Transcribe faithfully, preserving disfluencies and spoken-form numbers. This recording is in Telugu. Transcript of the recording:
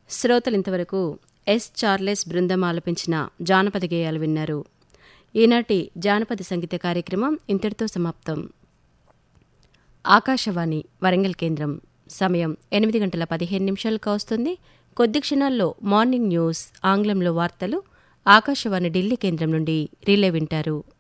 శ్రోతలింతవరకు ఎస్ చార్లెస్ బృందం ఆలపించిన జానపద గేయాలు విన్నారు. ఈనాటి జానపద సంగీత కార్యక్రమం ఇంతటితో సమాప్తం. ఆకాశవాణి వరంగల్ కేంద్రం. సమయం ఎనిమిది గంటల పదిహేను నిమిషాలు కావస్తుంది. కొద్ది క్షణాల్లో మార్నింగ్ న్యూస్ ఆంగ్లంలో వార్తలు ఆకాశవాణి ఢిల్లీ కేంద్రం నుండి రిలే వింటారు.